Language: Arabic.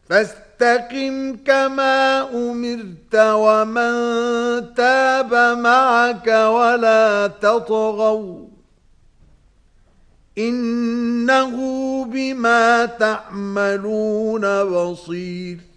فاستقم كما أمرت ومن تاب معك ولا تطغوا إنه بما تعملون بصير